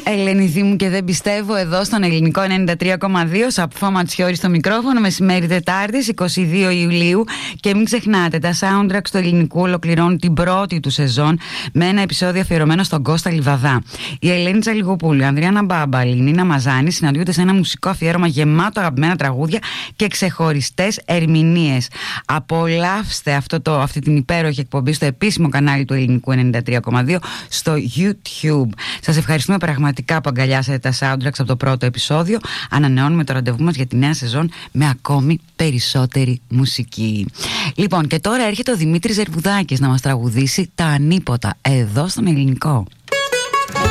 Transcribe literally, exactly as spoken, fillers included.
Ελένη μου και δεν πιστεύω εδώ στον ελληνικό ενενήντα τρία κόμμα δύο. Σαπφό Ματσιόρι στο μικρόφωνο, μεσημέρι Τετάρτης εικοστή δεύτερη Ιουλίου. Και μην ξεχνάτε, τα soundtracks του ελληνικού ολοκληρώνουν την πρώτη του σεζόν με ένα επεισόδιο αφιερωμένο στον Κώστα Λιβαδά. Η Ελένη Τσαλιγοπούλου, η Ανδριάννα Μπάμπαλη, η Νίνα Μαζάνη συναντιούνται σε ένα μουσικό αφιέρωμα γεμάτο αγαπημένα τραγούδια και ξεχωριστές ερμηνείες. Απολαύστε αυτό το, αυτή την υπέροχη εκπομπή στο επίσημο κανάλι του ελληνικού ενενήντα τρία κόμμα δύο στο YouTube. Σας ευχαριστούμε πραγματικά που αγκαλιάσατε τα soundtracks από το πρώτο επεισόδιο. Ανανεώνουμε το ραντεβού μας για τη νέα σεζόν με ακόμη περισσότερη μουσική. Λοιπόν, και τώρα έρχεται ο Δημήτρης Ζερβουδάκης να μας τραγουδήσει τα ανίποτα εδώ στον ελληνικό.